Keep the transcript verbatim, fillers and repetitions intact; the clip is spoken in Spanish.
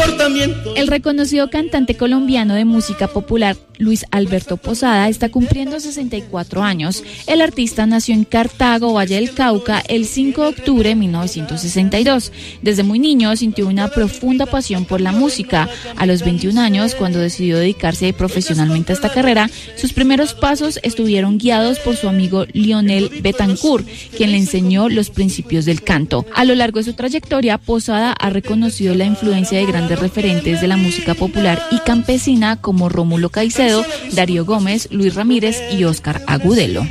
comportamiento. El reconocido cantante colombiano de música popular Luis Alberto Posada está cumpliendo sesenta y cuatro años. El artista nació en Cartago, Valle del Cauca, el cinco de octubre de mil novecientos sesenta y dos. Desde muy niño sintió una profunda pasión por la música. A los veintiún años, cuando decidió dedicarse profesionalmente a esta carrera, sus primeros pasos estuvieron guiados por su amigo Lionel Betancourt, quien le enseñó los principios del canto. A lo largo de su trayectoria, Posada ha reconocido la influencia de grandes referentes de la música popular y campesina como Rómulo Caicedo, Darío Gómez, Luis Ramírez y Óscar Agudelo.